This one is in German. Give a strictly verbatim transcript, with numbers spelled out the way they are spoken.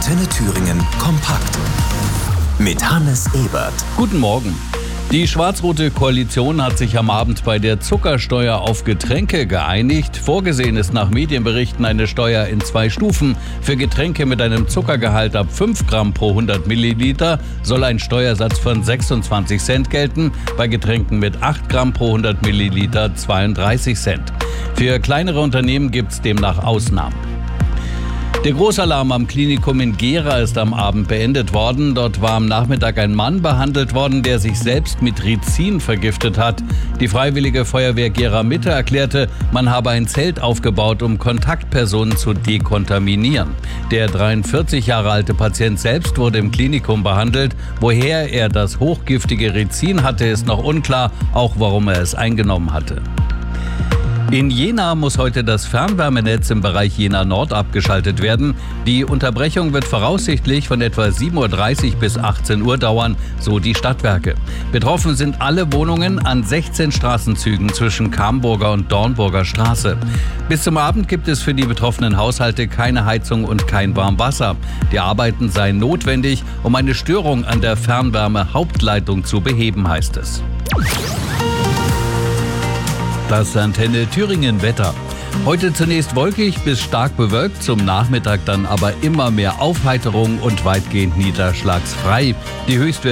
Antenne Thüringen kompakt. Mit Hannes Ebert. Guten Morgen. Die schwarz-rote Koalition hat sich am Abend bei der Zuckersteuer auf Getränke geeinigt. Vorgesehen ist nach Medienberichten eine Steuer in zwei Stufen. Für Getränke mit einem Zuckergehalt ab fünf Gramm pro hundert Milliliter soll ein Steuersatz von sechsundzwanzig Cent gelten, bei Getränken mit acht Gramm pro hundert Milliliter zweiunddreißig Cent. Für kleinere Unternehmen gibt es demnach Ausnahmen. Der Großalarm am Klinikum in Gera ist am Abend beendet worden. Dort war am Nachmittag ein Mann behandelt worden, der sich selbst mit Rizin vergiftet hat. Die Freiwillige Feuerwehr Gera Mitte erklärte, man habe ein Zelt aufgebaut, um Kontaktpersonen zu dekontaminieren. Der dreiundvierzig Jahre alte Patient selbst wurde im Klinikum behandelt. Woher er das hochgiftige Rizin hatte, ist noch unklar, auch warum er es eingenommen hatte. In Jena muss heute das Fernwärmenetz im Bereich Jena Nord abgeschaltet werden. Die Unterbrechung wird voraussichtlich von etwa sieben Uhr dreißig bis achtzehn Uhr dauern, so die Stadtwerke. Betroffen sind alle Wohnungen an sechzehn Straßenzügen zwischen Kamburger und Dornburger Straße. Bis zum Abend gibt es für die betroffenen Haushalte keine Heizung und kein Warmwasser. Die Arbeiten seien notwendig, um eine Störung an der Fernwärme-Hauptleitung zu beheben, heißt es. Das Antenne Thüringen Wetter. Heute zunächst wolkig bis stark bewölkt, zum Nachmittag dann aber immer mehr Aufheiterung und weitgehend niederschlagsfrei. Die Höchstwerte